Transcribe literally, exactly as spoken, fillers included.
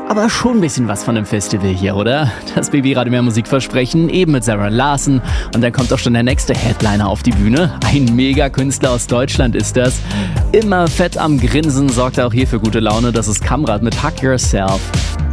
Aber schon ein bisschen was von dem Festival hier, oder? Das B B Radio Mehr Musik versprechen, eben mit Sarah Larsen. Und dann kommt auch schon der nächste Headliner auf die Bühne. Ein Mega-Künstler aus Deutschland ist das. Immer fett am Grinsen, sorgt er auch hier für gute Laune. Das ist Kamrat mit Hug Yourself.